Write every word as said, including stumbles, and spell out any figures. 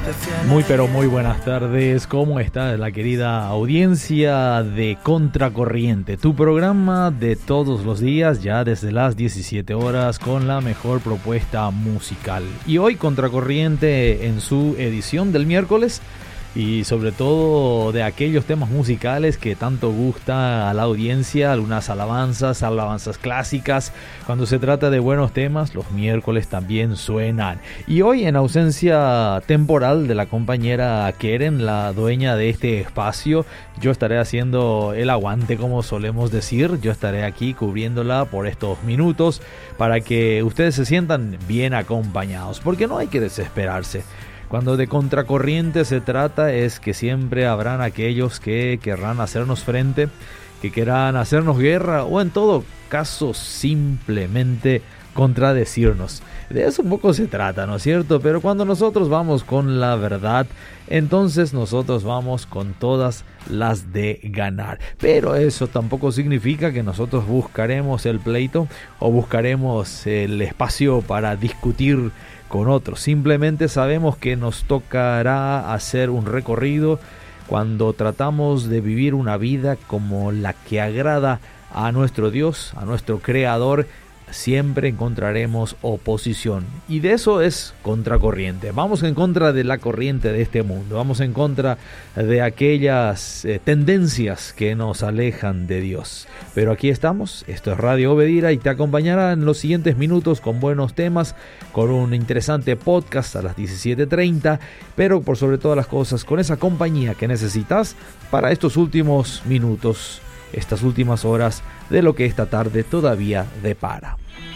Muy pero muy buenas tardes, ¿cómo está la querida audiencia de Contracorriente? Tu programa de todos los días, ya desde las diecisiete horas, con la mejor propuesta musical. Y hoy Contracorriente en su edición del miércoles, y sobre todo de aquellos temas musicales que tanto gusta a la audiencia, algunas alabanzas, alabanzas clásicas. Cuando se trata de buenos temas, los miércoles también suenan. Y hoy, en ausencia temporal de la compañera Keren, la dueña de este espacio, yo estaré haciendo el aguante, como solemos decir. Yo estaré aquí cubriéndola por estos minutos para que ustedes se sientan bien acompañados, porque no hay que desesperarse. Cuando de Contracorriente se trata, es que siempre habrán aquellos que querrán hacernos frente, que querrán hacernos guerra, o en todo caso simplemente contradecirnos. De eso un poco se trata, ¿no es cierto? Pero cuando nosotros vamos con la verdad, entonces nosotros vamos con todas las de ganar. Pero eso tampoco significa que nosotros buscaremos el pleito o buscaremos el espacio para discutir con otros. Simplemente sabemos que nos tocará hacer un recorrido cuando tratamos de vivir una vida como la que agrada a nuestro Dios, a nuestro Creador. Siempre encontraremos oposición, y de eso es Contracorriente. Vamos en contra de la corriente de este mundo, vamos en contra de aquellas eh, tendencias que nos alejan de Dios. Pero aquí estamos, esto es Radio Obedira, y te acompañará en los siguientes minutos con buenos temas, con un interesante podcast a las diecisiete treinta, pero por sobre todas las cosas con esa compañía que necesitas para estos últimos minutos, estas últimas horas de lo que esta tarde todavía depara.